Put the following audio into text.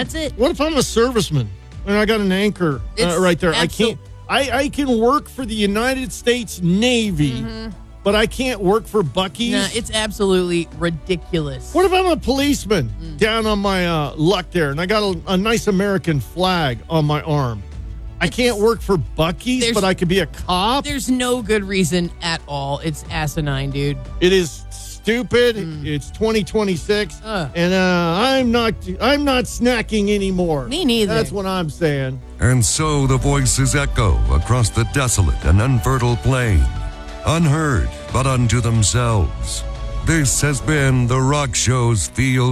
That's it. What if I'm a serviceman and I got an anchor right there? I can't. I can work for the United States Navy, but I can't work for Buc-ee's. Nah, it's absolutely ridiculous. What if I'm a policeman down on my luck there, and I got a nice American flag on my arm? I can't work for Buc-ee's, but I could be a cop? There's no good reason at all. It's asinine, dude. It is stupid. It's 2026, and I'm not snacking anymore. Me neither. That's what I'm saying. And so the voices echo across the desolate and unfertile plain, unheard but unto themselves. This has been the Rock Show's Feel